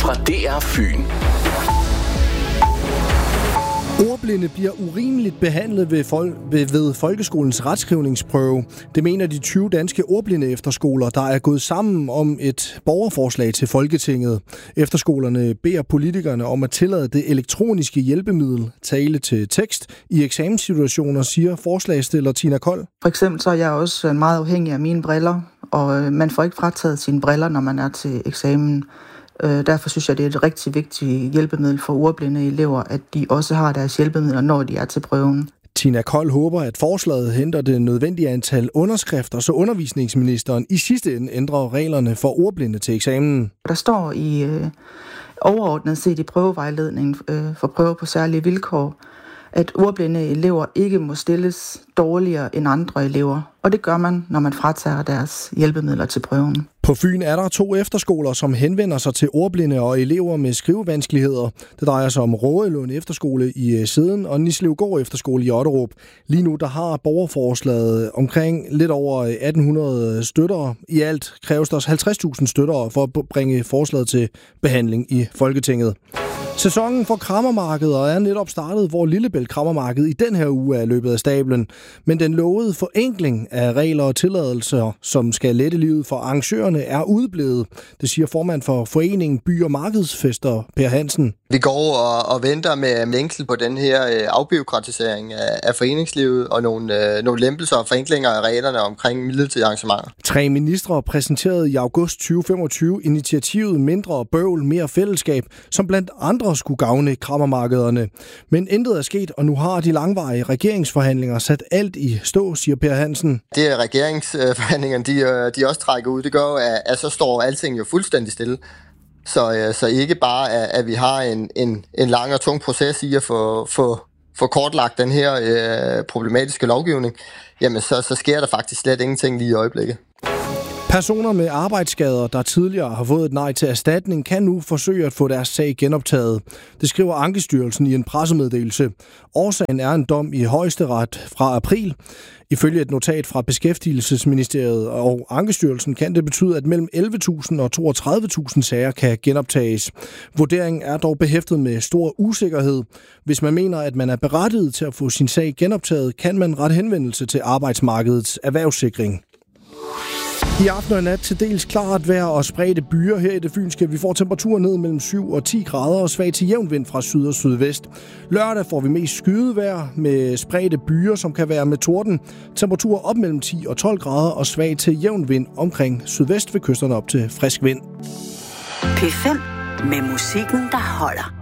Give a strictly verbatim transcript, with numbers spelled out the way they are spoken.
fra D R Fyn. Ordblinde bliver urimeligt behandlet ved, fol- ved, ved folkeskolens retskrivningsprøve. Det mener de tyve danske ordblinde efterskoler, der er gået sammen om et borgerforslag til Folketinget. Efterskolerne beder politikerne om at tillade det elektroniske hjælpemiddel tale til tekst i eksamenssituationer, siger forslagsstiller Tina Kold. For eksempel så er jeg også meget afhængig af mine briller, og man får ikke frataget sine briller, når man er til eksamen. Derfor synes jeg, det er et rigtig vigtigt hjælpemiddel for ordblinde elever, at de også har deres hjælpemidler, når de er til prøven. Tina Kold håber, at forslaget henter det nødvendige antal underskrifter, så undervisningsministeren i sidste ende ændrer reglerne for ordblinde til eksamen. Der står i øh, overordnet set i prøvevejledningen øh, for prøver på særlige vilkår, at ordblinde elever ikke må stilles dårligere end andre elever. Og det gør man, når man fratager deres hjælpemidler til prøven. På Fyn er der to efterskoler, som henvender sig til ordblinde og elever med skrivevanskeligheder. Det drejer sig om Rågelund Efterskole i Seden og Nislevgård Efterskole i Otterup. Lige nu der har borgerforslaget omkring lidt over atten hundrede støttere. I alt kræves der halvtreds tusind støttere for at bringe forslaget til behandling i Folketinget. Sæsonen for krammermarkeder er netop startet, hvor Lillebælt Krammermarked i den her uge er løbet af stablen. Men den lovede forenkling af regler og tilladelser, som skal lette livet for arrangørerne, er udeblevet. Det siger formand for Foreningen By- og Markedsfester, Per Hansen. Vi går og, og venter med længsel på den her øh, afbureaukratisering af, af foreningslivet og nogle, øh, nogle lempelser og forenklinger af reglerne omkring midlertidige arrangementer. Tre ministre præsenterede i august tyve femogtyve initiativet Mindre bøvl, mere fællesskab, som blandt andre skulle gavne krammermarkederne. Men intet er sket, og nu har de langvarige regeringsforhandlinger sat alt i stå, siger Per Hansen. Det er regeringsforhandlingerne, de, de også trækker ud. Det gør jo, at, at så står alting jo fuldstændig stille. Så, så ikke bare, at, at vi har en, en, en lang og tung proces i at få, få, få kortlagt den her øh, problematiske lovgivning, jamen så, så sker der faktisk slet ingenting lige i øjeblikket. Personer med arbejdsskader, der tidligere har fået et nej til erstatning, kan nu forsøge at få deres sag genoptaget. Det skriver Ankestyrelsen i en pressemeddelelse. Årsagen er en dom i Højesteret fra april. Ifølge et notat fra Beskæftigelsesministeriet og Ankestyrelsen kan det betyde, at mellem elleve tusind og toogtredive tusind sager kan genoptages. Vurderingen er dog behæftet med stor usikkerhed. Hvis man mener, at man er berettiget til at få sin sag genoptaget, kan man rette henvendelse til Arbejdsmarkedets Erhvervssikring. I aften og nat til dels klart vejr og spredte byer her i det fynske. Vi får temperaturer ned mellem syv og ti grader og svag til jævn vind fra syd og sydvest. Lørdag får vi mest skydevejr med spredte byer, som kan være med torden. Temperaturer op mellem ti og tolv grader og svag til jævn vind omkring sydvest ved kysterne op til frisk vind. P fem med musikken, der holder.